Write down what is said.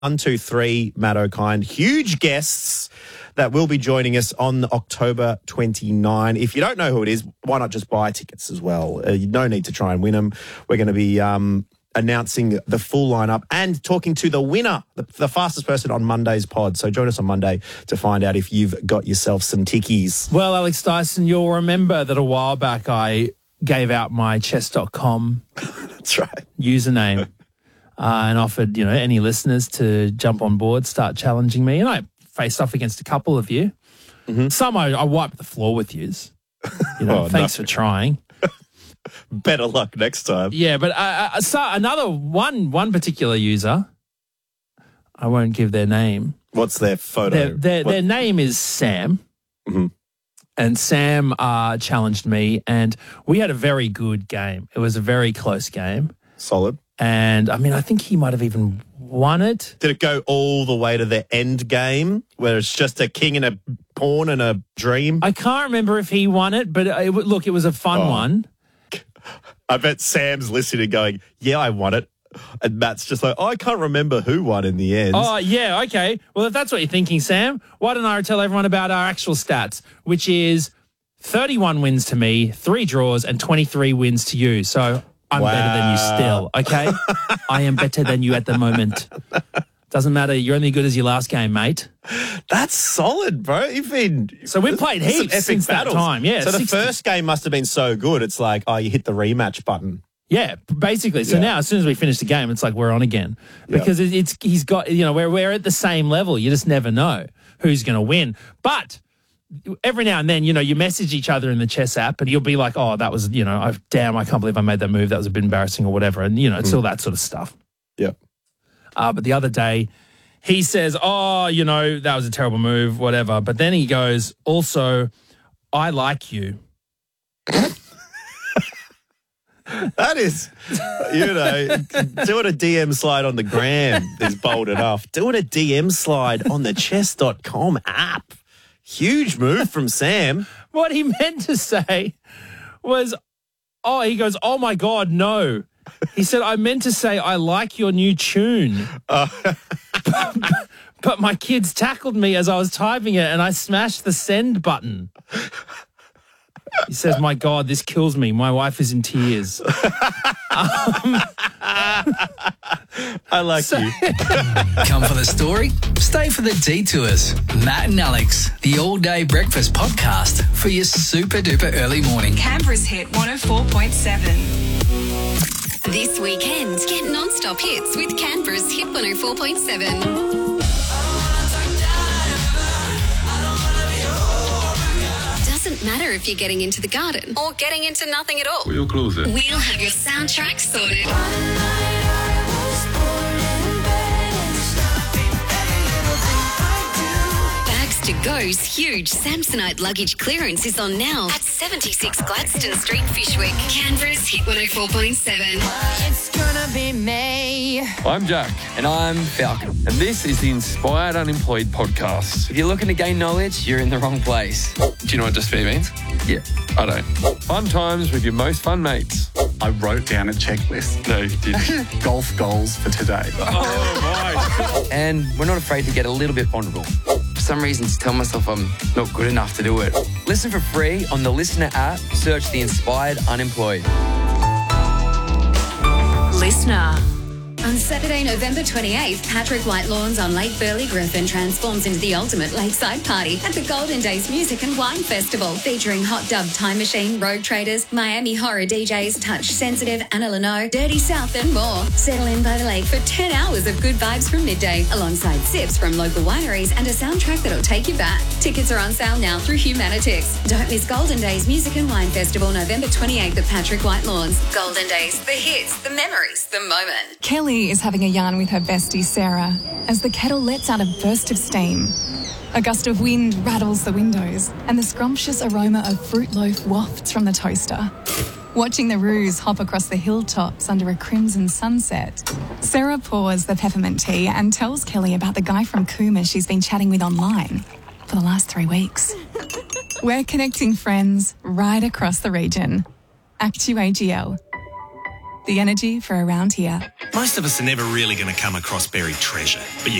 123, Matt O'Kine. Huge guests that will be joining us on October 29. If you don't know who it is, why not just buy tickets as well? No need to try and win them. We're going to be announcing the full lineup and talking to the winner, the fastest person on Monday's pod. So join us on Monday to find out if you've got yourself some tickies. Well, Alex Dyson, you'll remember that a while back I gave out my chess.com That's right. username and offered, any listeners to jump on board, start challenging me. And I faced off against a couple of you. Mm-hmm. Some I wiped the floor with yous. Thanks for trying. Better luck next time. Yeah, but another one particular user, I won't give their name. What's their photo? Their name is Sam. Mm-hmm. And Sam challenged me, and we had a very good game. It was a very close game. Solid. And, I think he might have even won it. Did it go all the way to the end game, where it's just a king and a pawn and a dream? I can't remember if he won it, but it was a fun one. I bet Sam's listening going, yeah, I won it. And Matt's just like, I can't remember who won in the end. Oh, yeah, okay. Well, if that's what you're thinking, Sam, why don't I tell everyone about our actual stats, which is 31 wins to me, 3 draws, and 23 wins to you. So I'm better than you still, okay? I am better than you at the moment. Doesn't matter. You're only good as your last game, mate. That's solid, bro. So we've played heaps since that time. Yeah. So the first game must have been so good. It's like, you hit the rematch button. Yeah, basically. So now, as soon as we finish the game, it's like we're on again because he's got, we're at the same level. You just never know who's going to win. But every now and then, you message each other in the chess app, and you'll be like, "Oh, that was, I can't believe I made that move. That was a bit embarrassing or whatever." And it's all that sort of stuff. Yeah. But the other day, he says, "Oh, that was a terrible move, whatever." But then he goes, "Also, I like you." That is, doing a DM slide on the gram is bold enough. Doing a DM slide on the chess.com app. Huge move from Sam. What he meant to say was, he goes, "Oh my God, no." He said, "I meant to say, I like your new tune." But my kids tackled me as I was typing it and I smashed the send button. He says, "My God, this kills me. My wife is in tears." I like you. Come for the story, stay for the detours. Matt and Alex, the all-day breakfast podcast for your super-duper early morning. Canberra's hit 104.7. This weekend, get non-stop hits with Canberra's hit 104.7. Doesn't matter if you're getting into the garden or getting into nothing at all. We'll close it. We'll have your soundtrack sorted. Bags to Go's huge Samsonite luggage clearance is on now at 76 Gladstone Street, Fyshwick. Canberra's hit 104.7. It's gonna be May. I'm Jack. And I'm Falcon. And this is the Inspired Unemployed podcast. If you're looking to gain knowledge, you're in the wrong place. Do you know what just be means? Yeah. I don't. Fun times with your most fun mates. I wrote down a checklist. No, you didn't. Golf goals for today. Oh, my. And we're not afraid to get a little bit vulnerable. For some reason, to tell myself I'm not good enough to do it. Listen for free on the Listener app. Search the Inspired Unemployed. Listener. On Saturday, November 28th, Patrick White Lawns on Lake Burley Griffin transforms into the ultimate lakeside party at the Golden Days Music and Wine Festival, featuring Hot Dub Time Machine, Rogue Traders, Miami Horror DJs, Touch Sensitive, Anna Leno, Dirty South and more. Settle in by the lake for 10 hours of good vibes from midday, alongside sips from local wineries and a soundtrack that'll take you back. Tickets are on sale now through Humanitix. Don't miss Golden Days Music and Wine Festival, November 28th at Patrick White Lawns. Golden Days, the hits, the memories, the moment. Kelly is having a yarn with her bestie Sarah as the kettle lets out a burst of steam. A gust of wind rattles the windows and the scrumptious aroma of fruit loaf wafts from the toaster. Watching the roos hop across the hilltops under a crimson sunset, Sarah pours the peppermint tea and tells Kelly about the guy from Cooma she's been chatting with online for the last 3 weeks. We're connecting friends right across the region. Actu AGL. the energy for around here. Most of us are never really going to come across buried treasure, but you